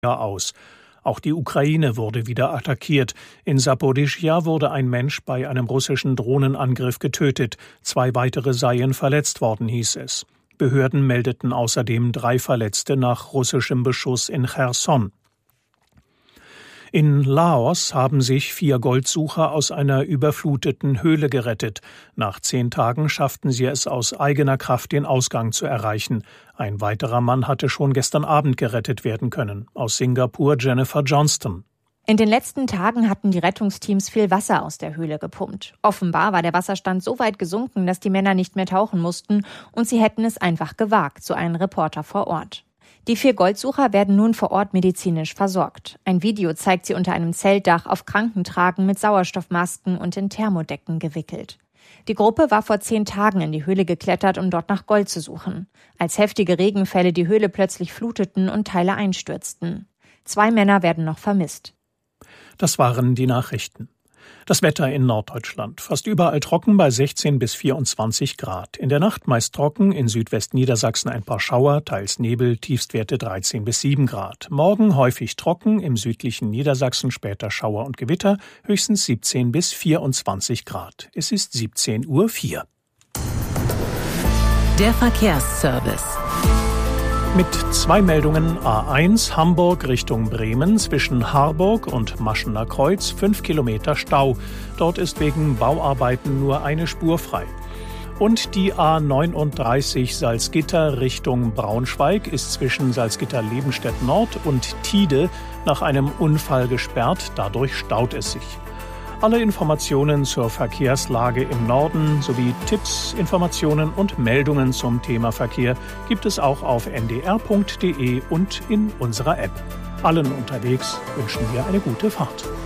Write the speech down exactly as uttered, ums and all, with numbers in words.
aus. Auch die Ukraine wurde wieder attackiert. In Saporischschja wurde ein Mensch bei einem russischen Drohnenangriff getötet. Zwei weitere seien verletzt worden, hieß es. Behörden meldeten außerdem drei Verletzte nach russischem Beschuss in Cherson. In Laos haben sich vier Goldsucher aus einer überfluteten Höhle gerettet. Nach zehn Tagen schafften sie es aus eigener Kraft, den Ausgang zu erreichen. Ein weiterer Mann hatte schon gestern Abend gerettet werden können. Aus Singapur Jennifer Johnston. In den letzten Tagen hatten die Rettungsteams viel Wasser aus der Höhle gepumpt. Offenbar war der Wasserstand so weit gesunken, dass die Männer nicht mehr tauchen mussten und sie hätten es einfach gewagt, so ein Reporter vor Ort. Die vier Goldsucher werden nun vor Ort medizinisch versorgt. Ein Video zeigt sie unter einem Zeltdach auf Krankentragen mit Sauerstoffmasken und in Thermodecken gewickelt. Die Gruppe war vor zehn Tagen in die Höhle geklettert, um dort nach Gold zu suchen, als heftige Regenfälle die Höhle plötzlich fluteten und Teile einstürzten. Zwei Männer werden noch vermisst. Das waren die Nachrichten. Das Wetter in Norddeutschland. Fast überall trocken bei sechzehn bis vierundzwanzig Grad. In der Nacht meist trocken, in Südwestniedersachsen ein paar Schauer, teils Nebel, Tiefstwerte dreizehn bis sieben Grad. Morgen häufig trocken, im südlichen Niedersachsen später Schauer und Gewitter, höchstens siebzehn bis vierundzwanzig Grad. Es ist siebzehn Uhr vier. Der Verkehrsservice. Mit zwei Meldungen. A eins Hamburg Richtung Bremen zwischen Harburg und Maschener Kreuz fünf Kilometer Stau. Dort ist wegen Bauarbeiten nur eine Spur frei. Und die A neununddreißig Salzgitter Richtung Braunschweig ist zwischen Salzgitter-Lebenstedt Nord und Tide nach einem Unfall gesperrt. Dadurch staut es sich. Alle Informationen zur Verkehrslage im Norden sowie Tipps, Informationen und Meldungen zum Thema Verkehr gibt es auch auf n d r punkt d e und in unserer App. Allen unterwegs wünschen wir eine gute Fahrt.